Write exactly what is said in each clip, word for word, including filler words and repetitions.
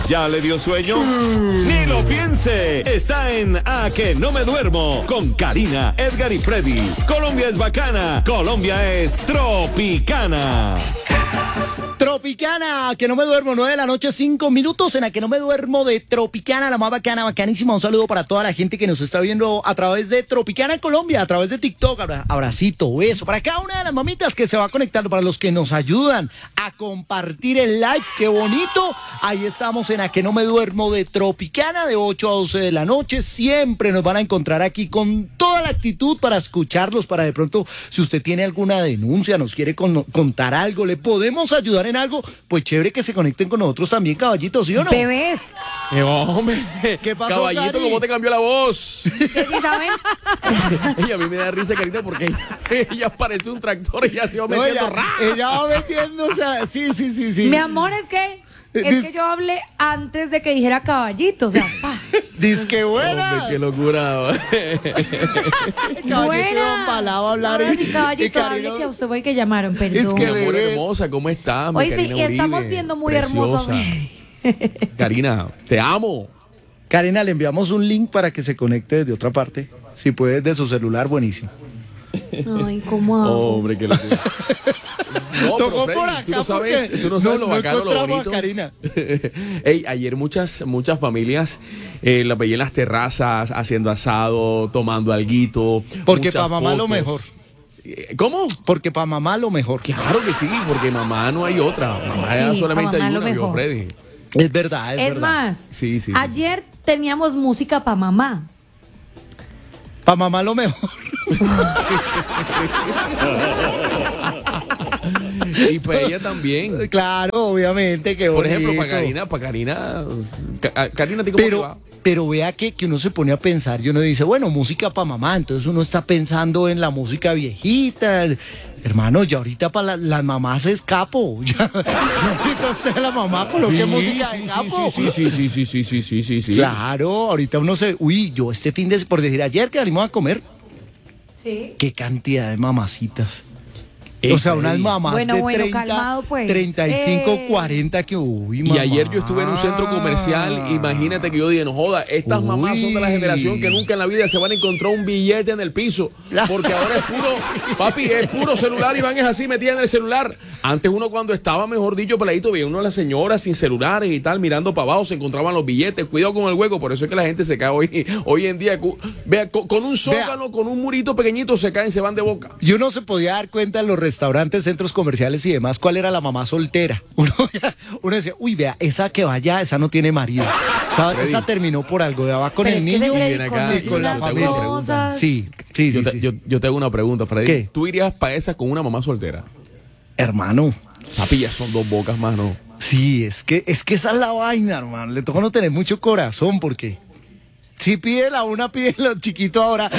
¿Ya le dio sueño? Ni lo piense. Está en A Que No Me Duermo con Karina, Edgar y Freddy. Colombia es bacana. Colombia es tropicana. Tropicana, que no me duermo, nueve de la noche, cinco minutos en la que no me duermo de Tropicana, la más bacana, bacanísima. Un saludo para toda la gente que nos está viendo a través de Tropicana Colombia, a través de TikTok. Abra, abracito, beso para cada una de las mamitas que se va conectando, para los que nos ayudan a compartir el live. Qué bonito. Ahí estamos en la que no me duermo de Tropicana, de ocho a doce de la noche. Siempre nos van a encontrar aquí con toda la actitud para escucharlos, para de pronto, si usted tiene alguna denuncia, nos quiere con, contar algo, le podemos ayudar en algo, pues chévere que se conecten con nosotros también, caballitos, ¿sí o no? Bebés. Eh, hombre, ¿Qué pasó, caballito, Cari? ¿cómo te cambió la voz? ¿Sí saben? Y a mí me da risa, Karina, porque ella, sí, ella parece un tractor y ya se va No, metiendo. ella, ella va metiendo, o sea, sí, sí, sí, sí. Mi amor, es que es que yo hablé antes de que dijera caballito, o sea, pa. Disque buena. Hombre, qué locura. Caballito Buena. iba embalado a hablar. No, y- mi caballito, y Karina- hable que a usted fue el que llamaron, perdón. Es que Mi amor bebés. hermosa, ¿cómo estás? mi Hoy sí, Karina y estamos Uribe? viendo muy Preciosa. hermoso. Karina, te amo. Karina, le enviamos un link para que se conecte desde otra parte. Si puede, desde su celular, buenísimo. Ay, ¿cómo hago? Hombre, qué locura. No, Tocó pero, por Freddy, tú acá no sabes, porque tú no sabes no- lo no bacano, lo encontramos a bonito. Karina. Ey, ayer muchas, muchas familias eh, las veía en las terrazas, haciendo asado, tomando alguito. Porque muchas para mamá lo fotos. mejor. Eh, ¿Cómo? Porque para mamá lo mejor. Claro que sí, porque mamá no hay otra. Mamá Sí, solamente pa' mamá hay lo una, vio mejor. Freddy. Es verdad, es, Es verdad. más, Sí, sí. ayer teníamos música para mamá. Para mamá lo mejor. Y para ella también. Claro, obviamente, que Por ejemplo, bonito. para Karina, para Karina. Ca- Karina, ¿a ti cómo te Pero, va? pero vea que, que uno se pone a pensar y uno dice, bueno, música para mamá, entonces uno está pensando en la música viejita. Hermano, ya ahorita para la- las mamás es capo. Ya, ahorita usted la mamá coloque música de sí, capo. sí, sí, sí, sí, sí, sí, sí, sí, sí. Claro, ahorita uno se... Uy, yo este fin de... Por decir, ayer que salimos a comer, Sí. qué cantidad de mamacitas. Ey, O sea, unas Freddy. mamás Bueno, de bueno, treinta, calmado, pues. treinta y cinco, Eh. cuarenta que uy, Y mamá. ayer yo estuve en un centro comercial, imagínate que yo dije, no joda, estas mamás son de la Uy. generación que nunca en la vida se van a encontrar un billete en el piso, porque ahora es puro, papi, es puro celular y van es así metidas en el celular. Antes uno cuando estaba, mejor dicho, peladito, veía uno a las señoras sin celulares y tal, mirando para abajo, se encontraban los billetes, cuidado con el hueco, por eso es que la gente se cae hoy, hoy en día, cu- vea, con, con un zócalo, con un murito pequeñito se caen, se van de boca. Y uno se podía dar cuenta en los restaurantes, centros comerciales y demás, cuál era la mamá soltera. Uno, uno decía, uy, vea, esa que vaya, esa no tiene marido. Esa, Freddy. esa terminó por algo, ya va con Pero el es que niño de viene acá, Freddy y con la las familia. cosas. Sí, sí, Yo sí. te, sí. yo, yo te hago una pregunta, Freddy. ¿Qué? ¿Tú irías para esa con una mamá soltera? Hermano, Papi, ya son dos bocas más, ¿no? sí, es que, es que esa es la vaina, hermano. Le toca no tener mucho corazón porque... Si pide la una, pide lo chiquito ahora.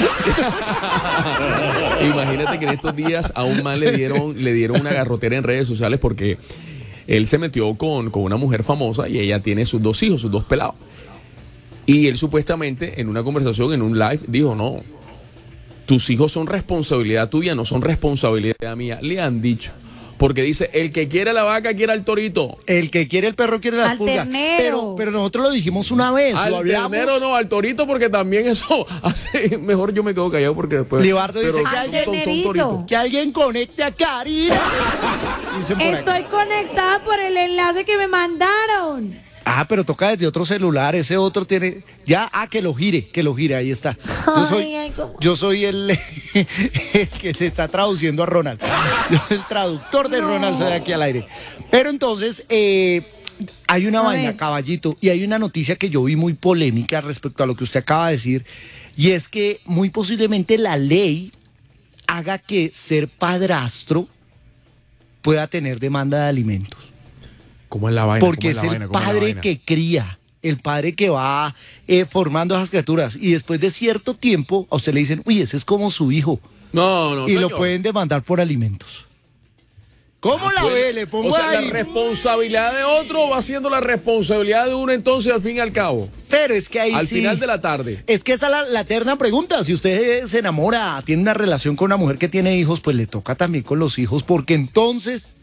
Imagínate que en estos días a un man le dieron, le dieron una garrotera en redes sociales porque él se metió con, con una mujer famosa y ella tiene sus dos hijos, sus dos pelados. Y él supuestamente en una conversación, en un live, dijo, no, tus hijos son responsabilidad tuya, no son responsabilidad mía. Le han dicho. Porque dice, el que quiere la vaca quiere al torito. El que quiere el perro quiere las Al pulgas. ternero. Pero, pero nosotros lo dijimos una vez, lo Al hablamos. ternero no, al torito, porque también eso hace, mejor yo me quedo callado porque después... Libardo dice pero que son- alguien- son- son Ternerito. toritos. Que alguien conecte a Karina. Dicen por acá. Estoy conectada por el enlace que me mandaron. Ah, pero toca desde otro celular, ese otro tiene, ya, ah, que lo gire, que lo gire, ahí está. Yo Ay, soy, ay, cómo- yo soy el, el que se está traduciendo a Ronald. Yo soy el traductor de No. Ronald, soy aquí al aire. Pero entonces, eh, hay una A vaina, ver. caballito, y hay una noticia que yo vi muy polémica respecto a lo que usted acaba de decir, y es que muy posiblemente la ley haga que ser padrastro pueda tener demanda de alimentos. ¿Cómo es la vaina? Porque ¿Cómo es la el vaina? ¿Cómo es la padre vaina? que cría, el padre que va eh, formando a esas criaturas. Y después de cierto tiempo, a usted le dicen, uy, ese es como su hijo. No, no, y lo señor. pueden demandar por alimentos. ¿Cómo la Pues, ve? Le pongo o sea, ahí. la responsabilidad de otro va siendo la responsabilidad de uno entonces al fin y al cabo. Pero es que ahí al sí. final de la tarde. Es que esa es la, la eterna pregunta. Si usted se enamora, tiene una relación con una mujer que tiene hijos, pues le toca también con los hijos, porque entonces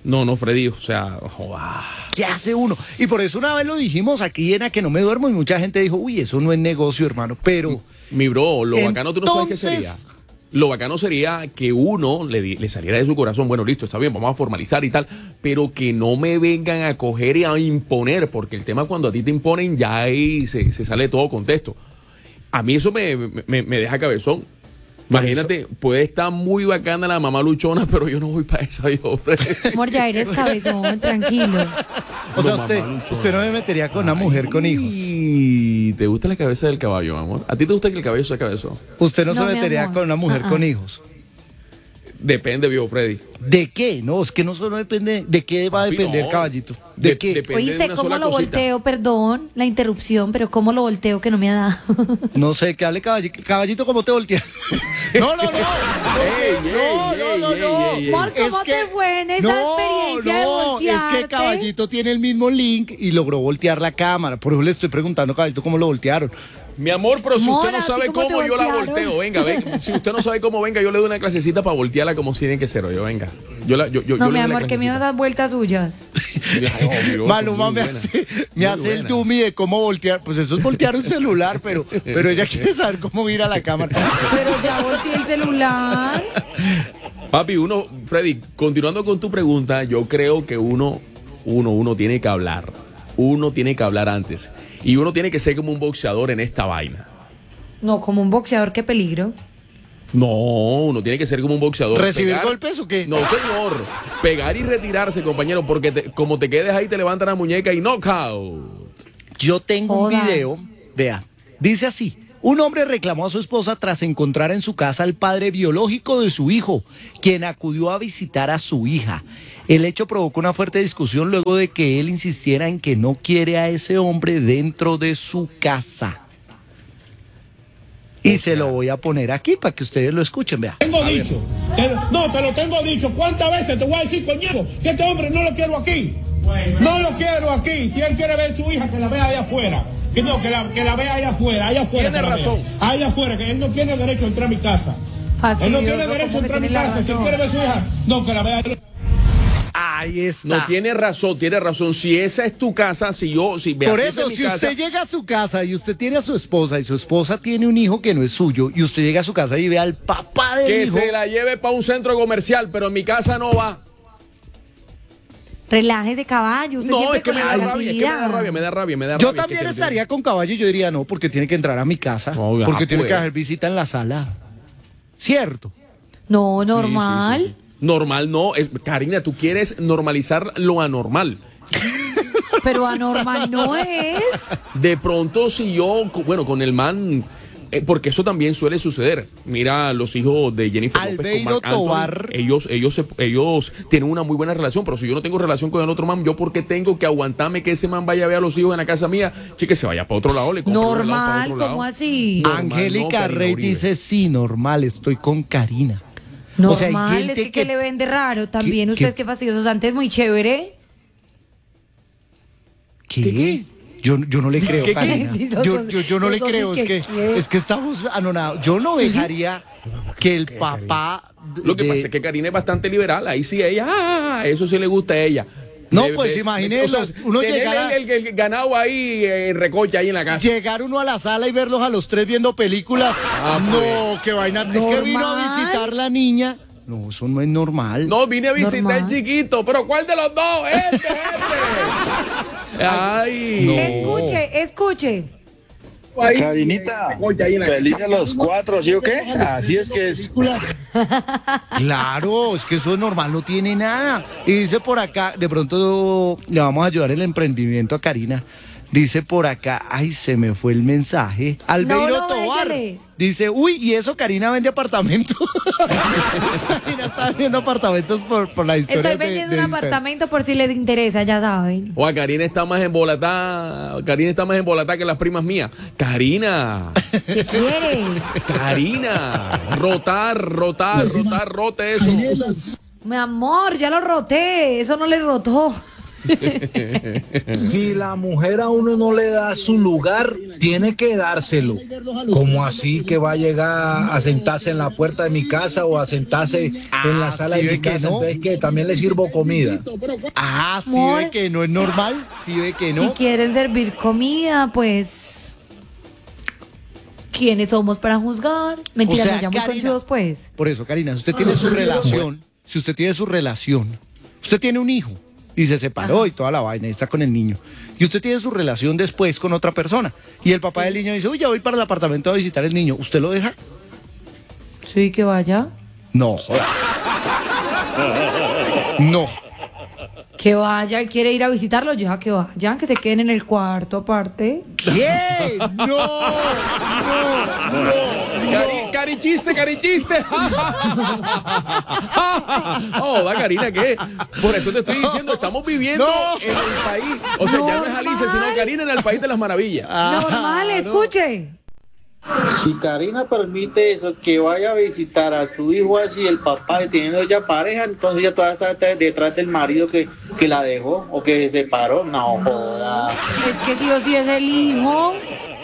No, no, Freddy, o sea, joda. ¿Qué hace uno? Y por eso una vez lo dijimos aquí en A Que No Me Duermo y mucha gente dijo, uy, eso no es negocio, hermano, pero... Mi bro, lo bacano tú no sabes qué sería. Entonces- Lo bacano sería que uno le, di- le saliera de su corazón, bueno, listo, está bien, vamos a formalizar y tal, pero que no me vengan a coger y a imponer, porque el tema cuando a ti te imponen ya ahí se, se sale de todo contexto. A mí eso me, me, me deja cabezón. Imagínate, puede estar muy bacana la mamá luchona, pero yo no voy para esa, yo. Amor, ya eres cabezón, tranquilo. O sea, No, usted, mamá, luchona. usted no me metería con una mujer con hijos. ¿Y te gusta la cabeza del caballo, amor? ¿A ti te gusta que el caballo sea cabezón? Usted no, No, se mi metería amor. con una mujer Ah, ah. con hijos. Depende, viejo Freddy. ¿De qué? No, es que no solo depende. ¿De qué va a Papi, depender, no. caballito? ¿De, De- qué? depende de Oíste, una ¿cómo sola lo cosita. volteo? Perdón la interrupción, pero ¿cómo lo volteo que no me ha dado? No sé, que hable caballito. Caballito, ¿cómo te voltea? No, no, no. Ey, no, ey, no, no, ey, no. ey, ey. Amor, ¿cómo te fue en esa experiencia de no, es voltearte? que Caballito tiene el mismo link y logró voltear la cámara. Por eso le estoy preguntando, Caballito, ¿cómo lo voltearon? Mi amor, pero si Amor, usted no ¿a ti sabe cómo te cómo, yo la voltearon? volteo. Venga, venga. Si usted no sabe cómo, venga, yo le doy una clasecita para voltearla como si tiene que ser. Yo, venga. Yo la, yo, yo, No, yo mi le doy la amor, que me clasecita. das vueltas suyas. Obvio, Maluma muy me buena. hace, me Muy hace el buena. dummy de cómo voltear. Pues eso es voltear un celular, pero, pero ella quiere saber cómo ir a la cámara. Pero ya volteé el celular. Papi, uno, Freddy, continuando con tu pregunta, yo creo que uno, uno, uno tiene que hablar. Uno tiene que hablar antes. Y uno tiene que ser como un boxeador en esta vaina. No, como un boxeador, qué peligro. No, uno tiene que ser como un boxeador. ¿Recibir Pegar- golpes o qué? No, señor. Pegar y retirarse, compañero, porque te- como te quedes ahí, te levantan la muñeca y knockout. Yo tengo un Joda. video, vea, dice así. Un hombre reclamó a su esposa tras encontrar en su casa al padre biológico de su hijo, quien acudió a visitar a su hija. El hecho provocó una fuerte discusión luego de que él insistiera en que no quiere a ese hombre dentro de su casa. Y se lo voy a poner aquí para que ustedes lo escuchen, vea. Tengo dicho, te- no, te lo tengo dicho. ¿Cuántas veces te voy a decir, coñazo, que este hombre no lo quiero aquí? No lo quiero aquí. Si él quiere ver a su hija, que la vea allá afuera. Que no, que la, que la vea allá afuera, allá afuera. Tiene que la razón. vea. Allá afuera, que él no tiene derecho a entrar a mi casa. Él no tiene Fastidioso, derecho a como que entrar a mi tiene la casa. Si él razón. quiere ver a su hija, no, que la vea. Ahí está. No, tiene razón, tiene razón. Si esa es tu casa, si yo, si Por Beatriz eso, es mi si casa- usted llega a su casa y usted tiene a su esposa y su esposa tiene un hijo que no es suyo y usted llega a su casa y ve al papá del que hijo, se la lleve para un centro comercial, pero en mi casa no va. Relajes de caballo. Usted No, siempre es que me con da la rabia, es que me da tranquilidad. rabia, me da rabia, me da yo rabia. también que te- estaría con caballo y yo diría no, porque tiene que entrar a mi casa, No, ya, porque tiene pues. que hacer visita en la sala. ¿Cierto? No, Sí, normal. sí, sí, sí. Normal no, es- Karina, tú quieres normalizar lo anormal. Pero anormal no es. De pronto si yo, co- bueno, con el man, eh, porque eso también suele suceder. Mira los hijos de Jennifer López con Albeiro Marc Anthony, Tovar. ellos, ellos, se- ellos tienen una muy buena relación, pero si yo no tengo relación con el otro man, yo porque tengo que aguantarme que ese man vaya a ver a los hijos en la casa mía, chique, se vaya para otro lado, le compro un helado para Normal, otro lado. ¿cómo así? Normal, Angélica no, Karina Rey Uribe. dice sí, normal, estoy con Karina. Normal, O sea, hay gente es que, que- que le vende raro. También que- ustedes que- qué fastidiosos. Antes muy chévere. ¿Qué? Yo, yo no le creo, ¿Qué, qué? Karina. Yo, yo, yo no le Los dos creo, es es que- que, ¿qué? es que estamos anonados. Yo no dejaría que el papá... Lo que de- pasa es que Karina es bastante liberal, ahí sí ella, ah, eso sí le gusta a ella. No, pues, imagine los- uno tener llegar a- el, el- el ganado ahí eh, en recocha ahí en la casa. Llegar uno a la sala y verlos a los tres viendo películas. Ah, no, qué vaina. Es que vino a Normal. visitar la niña. No, eso no es normal. No, vine a visitar Normal. el chiquito, pero ¿cuál de los dos? Este, este. Ay. Escuche, escuche. Ahí, Karinita, recocha ahí en la feliz a los cuatro, ¿sí o qué? Así es que es. Claro, es que eso es normal, no tiene nada. Y dice por acá, de pronto le vamos a ayudar el emprendimiento a Karina. Dice por acá, ay, se me fue el mensaje. Albeiro No, no, Tobar. déjale. Dice, uy, y eso Karina vende apartamentos. Karina está vendiendo apartamentos por, por la historia Estoy de- vendiendo de un Instagram. apartamento por si les interesa, ya saben. O a Karina está más embolatada, Karina está más embolatada que las primas mías. Karina, ¿Qué quiere? Karina, rotar, rotar, rotar, rote eso. Mi amor, ya lo roté. Eso no le rotó. Si la mujer a uno no le da su lugar, tiene que dárselo. Como así que va a llegar a sentarse en la puerta de mi casa o a sentarse Ah, en la sala ¿sí de ve mi que casa? no? Entonces, ¿qué? También le sirvo comida. Ah, sí Amor. ve que no es normal, sí ve que Si no. quieren servir comida, pues... ¿Quiénes somos para juzgar? Mentira, O sea, no, ya muy Karina, conchudos, pues. Por eso, Karina, si usted tiene su relación, si usted tiene su relación, usted tiene un hijo y se separó Ajá. y toda la vaina y está con el niño, y usted tiene su relación después con otra persona, y el papá del niño dice, uy, ya voy para el apartamento a visitar al niño, ¿usted lo deja? Sí, que vaya. No, jodas. No. Que vaya, y quiere ir a visitarlo, ya que vayan, que se queden en el cuarto aparte. ¿Qué? No, no, no. Cari, carichiste, carichiste. Oh, da Karina, ¿qué? Por eso te estoy diciendo, estamos viviendo No. en el país. O sea, ya no es Alicia, sino Karina en el país de las maravillas. Normal, escuche. Si Karina permite eso, que vaya a visitar a su hijo así, el papá, y teniendo ya pareja, entonces ya todavía está detrás del marido que, que la dejó o que se separó. No joda. Es que sí o sí es el hijo.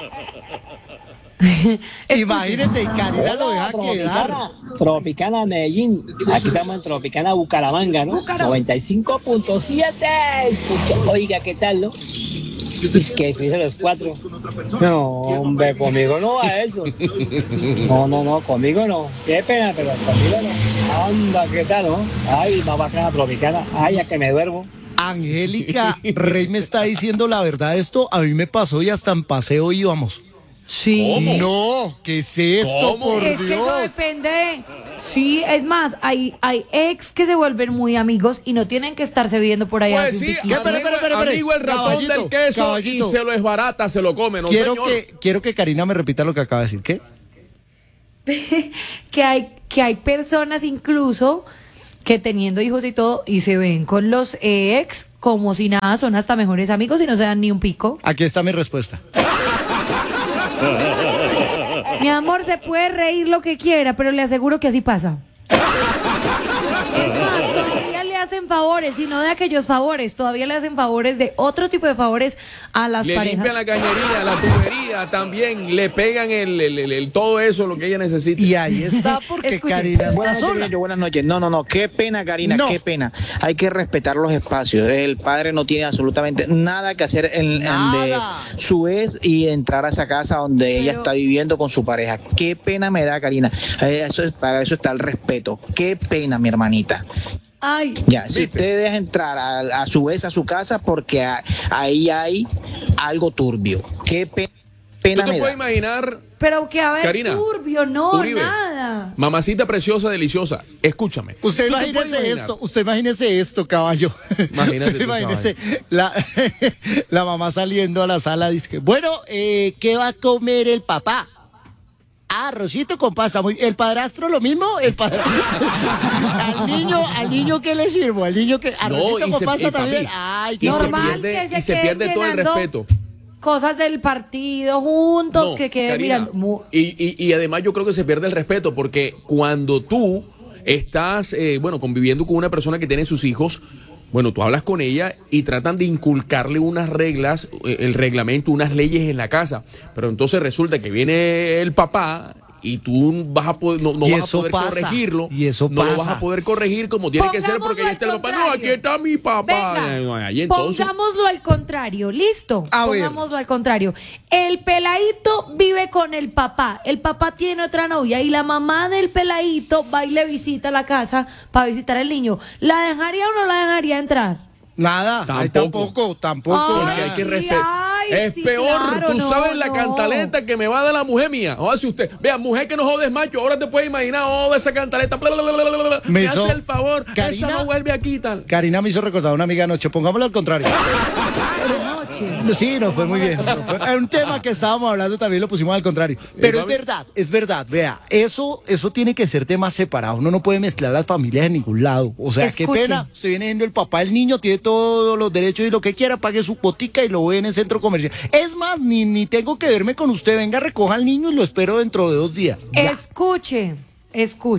Imagínese, y Karina lo deja quedar. Tropicana, Tropicana Medellín, aquí estamos en Tropicana Bucaramanga, ¿no? Bucaramanga. noventa y cinco punto siete, escucha, oiga, ¿qué tal, no? Es que fui a los cuatro. No, hombre, conmigo no va eso. No, no, no, conmigo no. Qué pena, pero conmigo no. Anda, ¿qué tal, no? Ay, más bacana Tropicana, ay, a que me duermo. Angélica Rey me está diciendo la verdad, esto a mí me pasó y hasta en paseo íbamos. Sí. ¿Cómo? No, ¿qué es esto, ¿Cómo? por Es que eso Dios? depende. Sí, es más, hay, hay ex que se vuelven muy amigos y no tienen que estarse viendo por allá. Pues sí, ¿Qué? Espere, espere, espere, espere. amigo el ratón Caballito, del queso caballito. y se lo esbarata, se lo come, ¿no, Quiero señor? que, quiero que Karina me repita lo que acaba de decir. ¿Qué? que hay que hay personas incluso que teniendo hijos y todo y se ven con los ex como si nada, son hasta mejores amigos y no se dan ni un pico. Aquí está mi respuesta. Mi amor, se puede reír lo que quiera, pero le aseguro que así pasa. Es más, todavía le hacen favores, y no de aquellos favores, todavía le hacen favores de otro tipo de favores a las Le parejas. limpian la cañería, la tubería, también le pegan el, el- el- el- todo eso, lo que ella necesita. Y ahí está porque Escuche. Karina está Buenas sola. noches, buenas noches. No, no, no, qué pena, Karina, No. qué pena. Hay que respetar los espacios. El padre no tiene absolutamente nada que hacer en, en Nada. de su ex y entrar a esa casa donde ella Pero- está viviendo con su pareja. Qué pena me da, Karina. Eh, Eso es, para eso está el respeto. Qué pena, mi hermanita. Ay, Ya, si ¿Viste? usted deja entrar a, a su vez a su casa porque a- ahí hay algo turbio. Qué pe- ¿Tú pena te me puedes da. imaginar, pero que a ver, Karina, turbio, no, Uribe, nada. mamacita preciosa, deliciosa, escúchame? Usted ¿Tú te puedes imagínese imaginar? esto, usted imagínese esto, caballo. Imagínate Usted tú, imagínese la, la mamá saliendo a la sala, dice, que, bueno, eh, ¿qué va a comer el papá? Ah, arrocito con pasta. Muy, ¿el padrastro lo mismo? El padra- al niño, al niño ¿qué le sirvo? Al niño que arrocito y con se- pasta y, papi, también. Ay, y qué se Normal pierde- que se y se queden pierde todo el llenando respeto. Cosas del partido juntos, No, que queden Karina, mirando. mu- Y, y- y además yo creo que se pierde el respeto porque cuando tú estás, eh, bueno, conviviendo con una persona que tiene sus hijos, bueno, tú hablas con ella y tratan de inculcarle unas reglas, eh, el reglamento, unas leyes en la casa. Pero entonces resulta que viene el papá y tú vas a poder, no, no Y vas a eso poder pasa, corregirlo. y eso no lo vas pasa. a poder corregir como tiene que ser porque Pongámoslo ya está el al papá. No, contrario. aquí está mi papá. Venga, Y entonces, pongámoslo al contrario, listo. A ver. Pongámoslo al contrario. El peladito vive con el papá. El papá tiene otra novia y la mamá del peladito va y le visita a la casa para visitar al niño. ¿La dejaría o no la dejaría entrar? Nada, ay, Tampoco. tampoco, tampoco. Ay, porque hay que sí, respetar. ay, Es sí, peor, claro, tú no, sabes la no. cantaleta que me va a dar la mujer mía. O si usted, vea, mujer que no jodes macho, ahora te puedes imaginar, oh, esa cantaleta, bla, bla, bla, bla, bla, bla. Me Me hizo- hace el favor, Karina- esa no vuelve aquí y tal. Karina me hizo recordar a una amiga anoche, pongámoslo al contrario. Sí, nos fue muy bien. nos fue- Era un tema que estábamos hablando, también lo pusimos al contrario. Pero es papi? verdad, es verdad. Vea, eso, eso tiene que ser temas separados. Uno no puede mezclar las familias en ningún lado. O sea, qué Escuchen. pena. Usted viene siendo el papá del niño, tiene todos los derechos y lo que quiera, pague su botica y lo ve en el centro comercial. Es más, ni, ni tengo que verme con usted. Venga, recoja al niño y lo espero dentro de dos días. Ya. Escuche, escuche.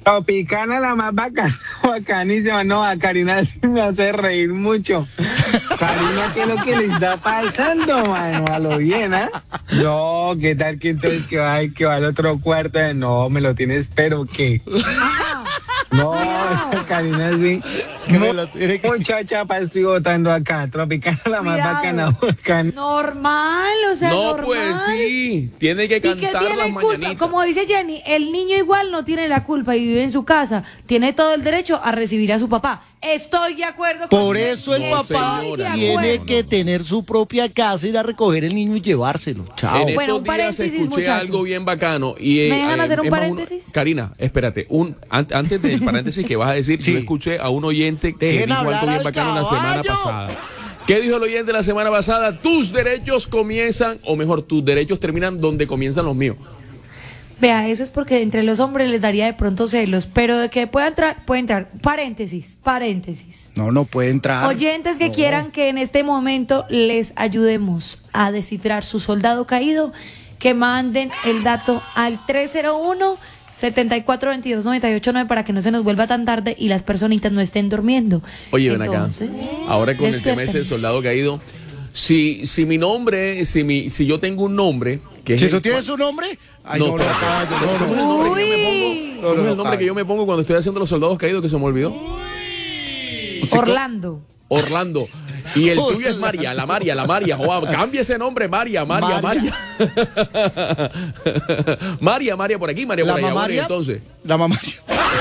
Tropicana la más bacana, bacanísima. No, a Karina sí me hace reír mucho. Karina, ¿qué es lo que le está pasando, mano? A lo bien, ¿ah? ¿eh? No, ¿qué tal que entonces que va, que va al otro cuarto? No, me lo tienes, pero ¿qué? No, esa Karina sí. Es que me la tiene que... Muchacha, pa, estoy votando acá. Tropicana la más Cuidado. bacana, bacana. Normal, o sea, No, normal. pues sí, tiene que ¿Y qué cantar tiene las culpa? mañanitas. Como dice Jenny, el niño igual no tiene la culpa y vive en su casa. Tiene todo el derecho a recibir a su papá. Estoy de acuerdo con Por Jenny. eso el No, papá señora, tiene no, no, que no. tener su propia casa, ir a recoger el niño y llevárselo. Chao. En Bueno, estos un días paréntesis, escuché muchachos. algo bien bacano. Y, eh, ¿Me dejan eh, hacer un es más, paréntesis? Karina, espérate. Un, an- antes del paréntesis que vas a decir, Sí. yo escuché a un oyente que Dejen dijo hablar algo bien al bacano la semana caballo. pasada. ¿Qué dijo el oyente la semana pasada? Tus derechos comienzan, o mejor, tus derechos terminan donde comienzan los míos. Vea, eso es porque entre los hombres les daría de pronto celos, pero de que pueda entrar, puede entrar. Paréntesis, paréntesis. No, no puede entrar. Oyentes que No. quieran que en este momento les ayudemos a descifrar su soldado caído, que manden el dato al tres cero uno, siete cuatro dos dos, nueve ocho nueve para que no se nos vuelva tan tarde y las personitas no estén durmiendo. Oye, ven acá. Entonces, Ahora con el tema despierten. ese del soldado caído, si, si mi nombre, si mi, si yo tengo un nombre, que es Si el- tú tienes un nombre, ay, No, no, no, espérate. caballo, ¿Cómo es no, el no. nombre que yo me Uy. pongo? No, ¿Cómo no, es no, el nombre que yo me pongo cuando estoy haciendo los soldados caídos que se me olvidó? Orlando. Orlando. Y el tuyo es María, la María, la María. Joa, cambia ese nombre, María, María, María. María. María, María por aquí, María por La allá. Bueno, y mamaria. entonces. La mamá. Sí,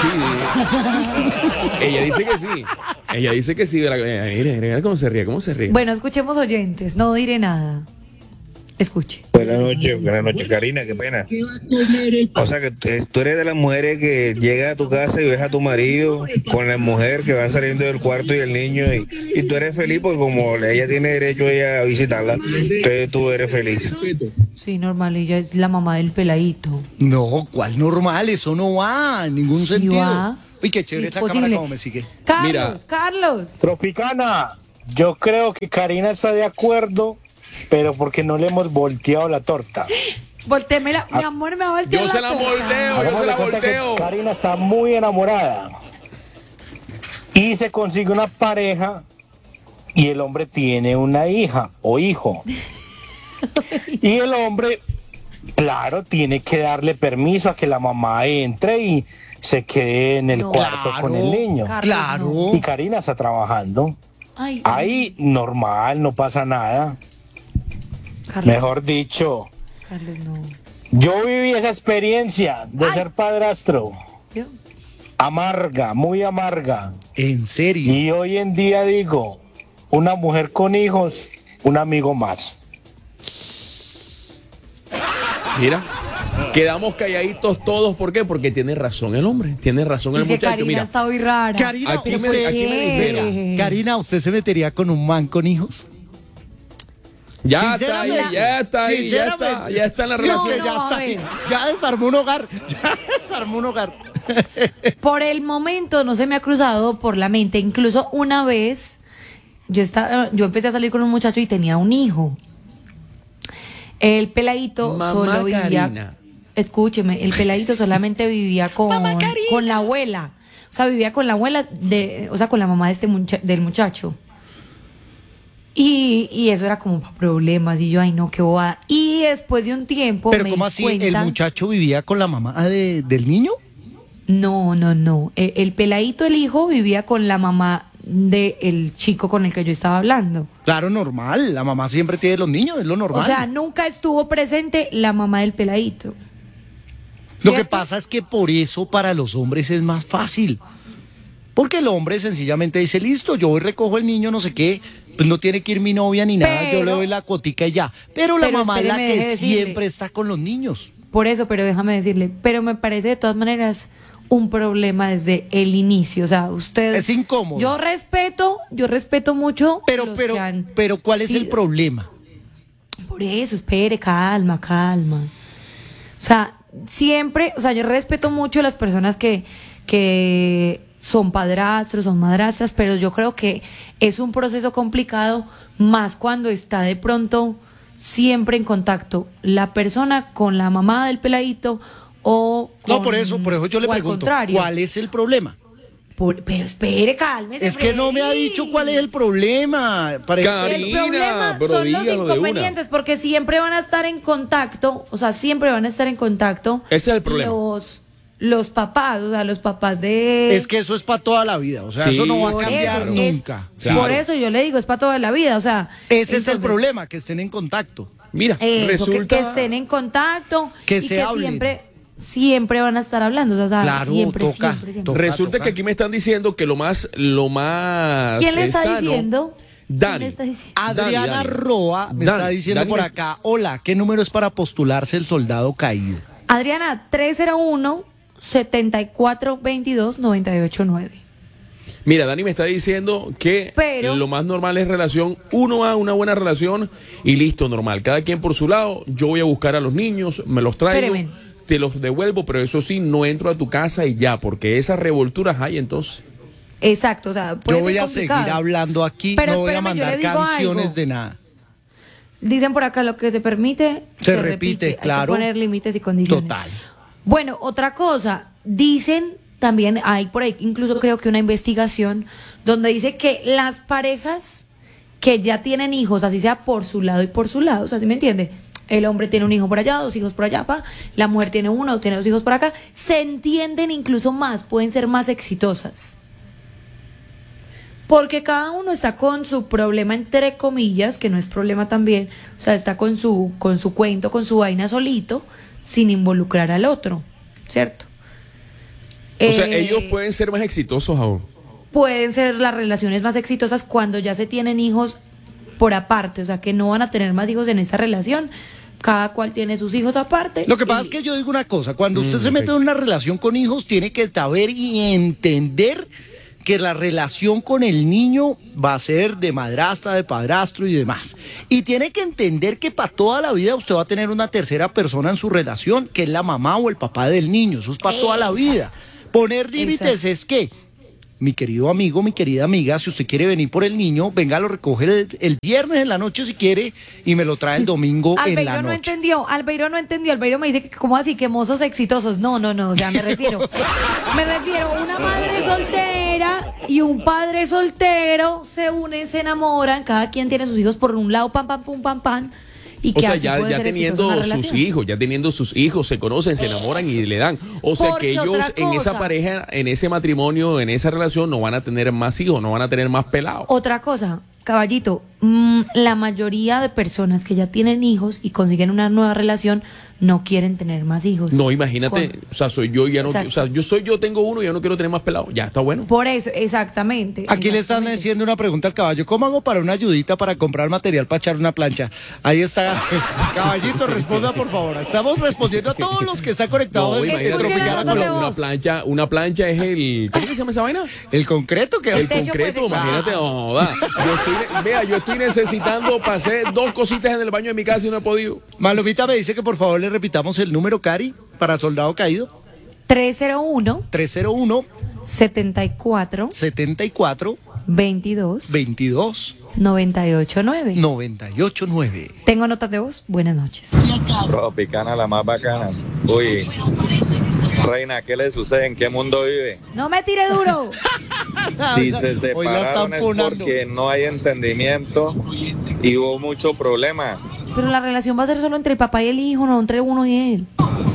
ella dice que sí. Ella dice que sí. Mira, mira, mira cómo se ríe, cómo se ríe. Bueno, escuchemos oyentes, no diré nada. Escuche. Buenas noches, buenas noches, Karina, qué pena. O sea que tú tú eres de las mujeres que llega a tu casa y ves a tu marido con la mujer que van saliendo del cuarto y el niño y, y tú eres feliz porque como ella tiene derecho ella a visitarla, entonces tú eres feliz. Sí, normal, ella es la mamá del peladito. No, ¿cuál normal? Eso no va en ningún Sí sentido. va. Uy, qué chévere Sí, es esta cámara posible. como me sigue. Carlos, Mira. Carlos. Tropicana, yo creo que Karina está de acuerdo, pero porque no le hemos volteado la torta. Voltémela, mi amor, me va a voltear Yo se la torta. volteo, yo se Hagámosle la cuenta que volteo. Karina está muy enamorada y se consigue una pareja y el hombre tiene una hija o hijo. Y el hombre, claro, tiene que darle permiso a que la mamá entre y se quede en el No. cuarto con el niño. Carlos, Claro. no. Y Karina está trabajando. Ay, Ahí normal, no pasa nada. Carlos, Mejor dicho, Carlos, no. yo viví esa experiencia de Ay. ser padrastro. ¿Yo? Amarga, muy amarga. En serio. Y hoy en día digo, una mujer con hijos, un amigo más. Mira, quedamos calladitos todos. ¿Por qué? Porque tiene razón el hombre. Tiene razón el Es que muchacho. Karina Mira, está muy rara. Karina, aquí me, usted, aquí me Venga, libera. Karina, ¿usted se metería con un man con hijos? Ya está ahí, Sinceramente, ya está ahí, ya está, sinceramente. ya está en la Dios, relación. que No, ya, a está ver. ahí. Ya desarmó un hogar. Ya desarmó un hogar. Por el momento no se me ha cruzado por la mente. Incluso una vez yo estaba, yo empecé a salir con un muchacho y tenía un hijo. El peladito Mamá solo vivía. Karina. Escúcheme, el peladito solamente vivía con, con la abuela. O sea, vivía con la abuela de, o sea, con la mamá de este mucha- del muchacho. Y, y eso era como para problemas. Y yo, ay no, qué bobada. Y después de un tiempo. Pero me ¿cómo di así? cuenta- ¿El muchacho vivía con la mamá de- del niño? No, no, no. El, el peladito, el hijo, vivía con la mamá del chico con el que yo estaba hablando. Claro, normal. La mamá siempre tiene los niños, es lo normal. O sea, nunca estuvo presente la mamá del peladito. Lo que ¿cierto? pasa es que por eso para los hombres es más fácil. Porque el hombre sencillamente dice, listo, yo voy recojo el niño, no sé qué, pues no tiene que ir mi novia ni nada, yo Pero- le doy la cuotica y ya. Pero la Pero mamá es la espéreme, que deje decirle. siempre está con los niños. Por eso, pero déjame decirle, pero me parece de todas maneras un problema desde el inicio. O sea, usted... Es incómodo. Yo respeto, yo respeto mucho. Pero, los pero, que han pero ¿cuál es el sido- problema? Por eso, espere, calma, calma. O sea, siempre, o sea, yo respeto mucho a las personas que, que son padrastros, son madrastras, pero yo creo que es un proceso complicado, más cuando está de pronto siempre en contacto la persona con la mamá del peladito o con, No, por eso, por eso yo le o al pregunto, contrario. ¿cuál es el problema? Por- pero espere, cálmese. Es que no me ha Freddy. dicho cuál es el problema. Para... Carina, El problema pero son los dígalo de una. inconvenientes, porque siempre van a estar en contacto, o sea, siempre van a estar en contacto. Ese es el problema. Los, los papás, o sea, los papás de... Es que eso es para toda la vida, o sea, Sí, eso no va a Por cambiar eso, es- nunca. Claro. Por eso yo le digo, es para toda la vida, o sea... Ese es el entonces, problema, que estén en contacto. Mira, Eso, que- resulta... que, estén en contacto Que y se que hablen. siempre, siempre van a estar hablando, o sea, Claro, siempre, toca, siempre, siempre. toca. Resulta que aquí me están diciendo que lo más, lo más ¿Quién le eh, está sano- diciendo? ¿Quién Dani. le está diciendo? Adriana Dani, Dani. Roa me Dani, está diciendo Dani por me- acá, hola, ¿qué número es para postularse el soldado caído? Adriana, tres cero uno, setenta y cuatro veintidós, noventa y ocho nueve. Mira, Dani me está diciendo que Pero- lo más normal es relación uno a una buena relación y listo, normal. Cada quien por su lado, yo voy a buscar a los niños, me los traigo, Espéreme. te los devuelvo, pero eso sí, no entro a tu casa y ya, porque esas revolturas hay entonces. Exacto, o sea, puede Yo voy ser a complicado. seguir hablando aquí, Pero no voy a espérame, yo mandar le digo canciones algo. de nada. Dicen por acá, lo que se permite, Se repite, claro. Hay que poner límites y condiciones. Total. Bueno, otra cosa, dicen también, hay por ahí incluso creo que una investigación donde dice que las parejas que ya tienen hijos, así sea por su lado y por su lado, o sea, ¿sí me entiende? El hombre tiene un hijo por allá, dos hijos por allá, pa, la mujer tiene uno, tiene dos hijos por acá, se entienden incluso más, pueden ser más exitosas. Porque cada uno está con su problema, entre comillas, que no es problema también, o sea, está con su, con su cuento, con su vaina solito, sin involucrar al otro, ¿cierto? O sea, Eh, ellos pueden ser más exitosos aún. pueden ser las relaciones más exitosas cuando ya se tienen hijos por aparte, o sea, que no van a tener más hijos en esta relación, cada cual tiene sus hijos aparte. Lo que pasa y- es que yo digo una cosa, cuando usted Mm, se mete ok. en una relación con hijos, tiene que saber y entender que la relación con el niño va a ser de madrastra, de padrastro y demás. Y tiene que entender que para toda la vida usted va a tener una tercera persona en su relación, que es la mamá o el papá del niño. Eso es para toda la vida. Poner límites es que, mi querido amigo, mi querida amiga, si usted quiere venir por el niño, venga, lo recoge el, el viernes en la noche si quiere y me lo trae el domingo en Albeiro la no noche. entendió, Albeiro no entendió, Albeiro me dice que cómo así, que mozos exitosos. No, no, no, o sea, me refiero, me refiero a una madre soltera y un padre soltero se unen, se enamoran, cada quien tiene sus hijos por un lado, pam, pam, pum, pam, pam. Y O que sea, así ya, puede ya ser exitosa teniendo una sus relación. hijos, ya teniendo sus hijos, se conocen, se enamoran y le dan. O sea Porque que ellos otra en esa cosa. pareja, en ese matrimonio, en esa relación, no van a tener más hijos, no van a tener más pelados. Otra cosa, caballito, mm, la mayoría de personas que ya tienen hijos y consiguen una nueva relación no quieren tener más hijos. No, imagínate, Con- o sea, soy yo y ya no, Exacto. o sea, yo soy yo, tengo uno y ya no quiero tener más pelados. Ya está bueno. Por eso, exactamente. Aquí le están exactamente. haciendo una pregunta al caballo. ¿Cómo hago para una ayudita para comprar material para echar una plancha? Ahí está. Caballito, responda por favor. Estamos respondiendo a todos los que están conectados No, en imagínate, Escuchen Tropicana las notas de Colombia. una voz. plancha, una plancha es el, ¿cómo que se llama esa vaina? El concreto que El techo concreto, puede- imagínate, no, da. Yo estoy, vea, yo estoy necesitando, pasé dos cositas en el baño de mi casa y no he podido. Malomita me dice que por favor le repitamos el número, Cari, para soldado caído. tres cero uno, tres cero uno, setenta y cuatro, setenta y cuatro, veintidós, veintidós, noventa y ocho nueve. noventa y ocho nueve. Tengo notas de voz. Buenas noches. Tropicana, la más bacana. Uy, reina, ¿qué le sucede? ¿En qué mundo vive? No me tire duro. Si se Hoy la están separaron es ponando. porque no hay entendimiento y hubo mucho problema. Pero la relación va a ser solo entre el papá y el hijo, no entre uno y él.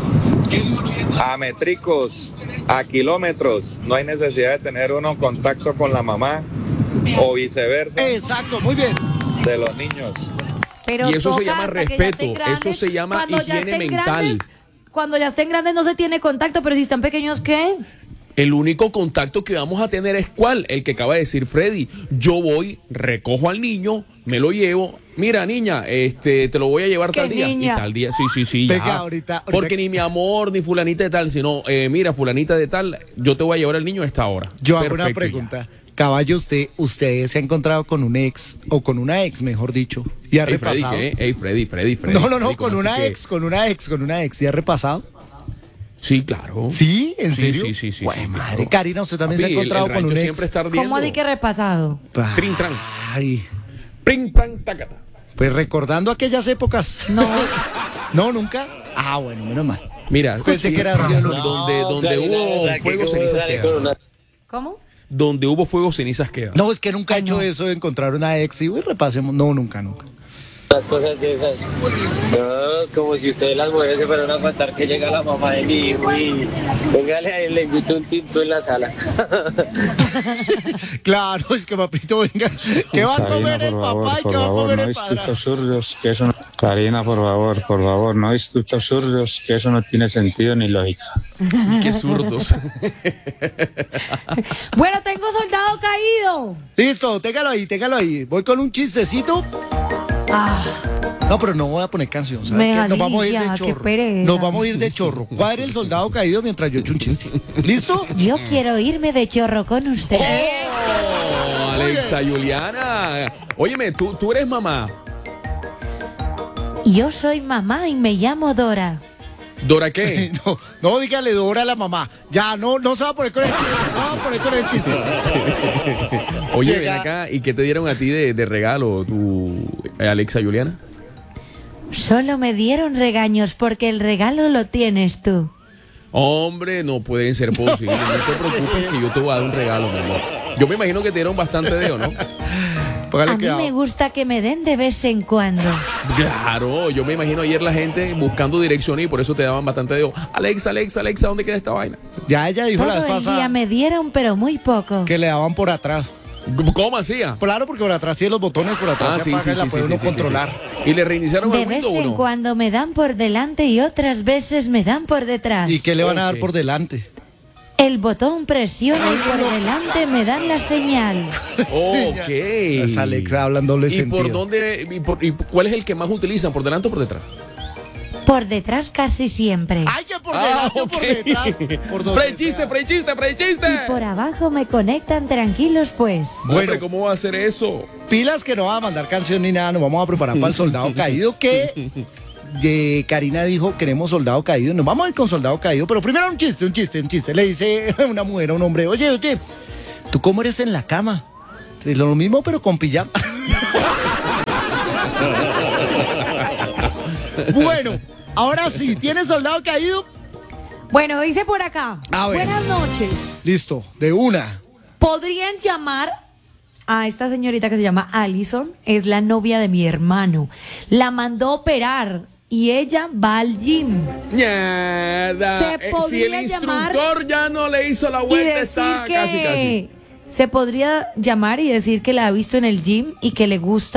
A métricos, a kilómetros, no hay necesidad de tener uno contacto con la mamá o viceversa Exacto, muy bien. de los niños. Pero Y eso se toca llama hasta que ya respeto, estén grandes. eso se llama Cuando ya higiene estén mental. grandes, cuando ya estén grandes no se tiene contacto, pero si están pequeños, ¿qué? El único contacto que vamos a tener es ¿cuál? El que acaba de decir Freddy. Yo voy, recojo al niño, me lo llevo. Mira, niña, este, te lo voy a llevar Es que tal día. niña. Y tal día, sí, sí, sí. ya. Venga, ahorita- ahorita- Porque ni mi amor, ni fulanita de tal, sino, eh, mira, fulanita de tal, yo te voy a llevar al niño a esta hora. Yo hago una Perfecto, pregunta. Caballo, usted, usted se ha encontrado con un ex, o con una ex, mejor dicho, y ha ya. Ey, Freddy, repasado. ¿qué? Ey, Freddy, Freddy, Freddy. No, no, no, Freddy, con ¿cómo una así que? ex, con una ex, con una ex, ¿y ha repasado? Sí, claro. ¿Sí? ¿En Sí, serio? sí, sí, sí, Güey, sí, madre, claro. Karina, usted también se ha Papi, el- encontrado el con un rancho ex. siempre está ardiendo. ¿Cómo di que repasado? Ah, Trin, tran. Ay, Pring, pran, tacata. pues recordando aquellas épocas. No. No, nunca. Ah, bueno, menos mal. Mira, Pensé sí, que era así el único. donde, donde Karina, hubo ¿verdad que fuego, cómo cenizas sale quedan. con una- ¿Cómo? Donde hubo fuego, cenizas quedan. No, es que nunca he Ay, hecho no. eso de encontrar una ex y uy, repasemos. No, nunca, nunca. Las cosas de esas. No, como si ustedes las mujeres se fueran a contar que llega la mamá de mi hijo y póngale ahí, le invito un tinto en la sala. Claro, es que papito, venga. ¿Qué va a comer el papá y qué va a comer el padrastro? absurdos, que eso no... Karina, por favor, por favor, no discuta absurdos, que eso no tiene sentido ni lógica. Qué zurdos. Bueno, tengo soldado caído. Listo, téngalo ahí, téngalo ahí. Voy con un chistecito. Ah, No, pero no voy a poner canción, ¿sabes Me qué? Nos vamos a ir de alicia, qué chorro. pereza. Nos vamos a ir de chorro. Cuadre el soldado caído mientras yo echo un chiste. ¿Listo? yo quiero irme de chorro con usted. Oh, Alexa Juliana. Óyeme, tú, tú eres mamá. Yo soy mamá y me llamo Dora. ¿Dora qué? No, no, dígale Dora a la mamá. Ya, no, no se va a poner con el chiste. No va a poner con el chiste. Oye, ven Llega- acá. ¿Y qué te dieron a ti de, de regalo, tu eh, Alexa Juliana? Solo me dieron regaños porque el regalo lo tienes tú. Hombre, no pueden ser posibles. No te preocupes que yo te voy a dar un regalo, mi amor. Yo me imagino que te dieron bastante dedo, ¿no? Póngale A mí cuidado. me gusta que me den de vez en cuando. Claro, yo me imagino ayer la gente buscando direcciones y por eso te daban bastante dedo. Alexa, Alexa, Alexa, ¿dónde queda esta vaina? Ya ella dijo la Todo vez el día pasada me dieron, pero muy poco. que le daban por atrás. ¿Cómo hacía? Claro, porque por atrás tiene los botones, por atrás se apaga y la puede uno controlar. sí. Y le reiniciaron De el vez Windows en uno. cuando me dan por delante y otras veces me dan por detrás. ¿Y qué le van a dar Ok. por delante? El botón presiona y por delante me dan la señal. Ok. Es Alexa hablando doble ¿Y sentido. por dónde? Y, por- y cuál es el que más utilizan? ¿Por delante o por detrás? Por detrás casi siempre. ¡Ay, que por delante o por detrás! Por donde Frey chiste, sea. frey chiste, frey chiste. Y por abajo me conectan tranquilos pues. Bueno. Hombre, ¿cómo va a hacer eso? Pilas que no va a mandar canción ni nada, nos vamos a preparar para el soldado caído que eh, Karina dijo, queremos soldado caído, nos vamos a ir con soldado caído, pero primero un chiste, un chiste, un chiste. Le dice una mujer a un hombre, oye, oye, ¿tú cómo eres en la cama? Y lo mismo pero con pijama. Bueno, ahora sí, ¿tienes soldado caído? Bueno, dice por acá. A ver. Buenas noches. Listo, de una. ¿Podrían llamar a esta señorita que se llama Allison? Es la novia de mi hermano. La mandó a operar y ella va al gym. Ñada. Se Eh, si el podría llamar instructor ya no le hizo la Y vuelta, decir está que casi, casi. se podría llamar y decir que la ha visto en el gym y que le gusta